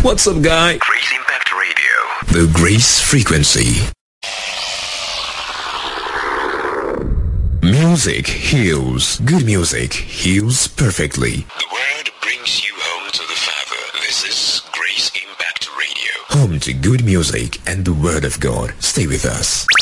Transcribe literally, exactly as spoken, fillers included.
What's up, guy? Grace Impact Radio. The Grace Frequency. Music heals. Good music heals perfectly. The word brings you home to the Father. This is Grace Impact Radio. Home to good music and the Word of God. Stay with us.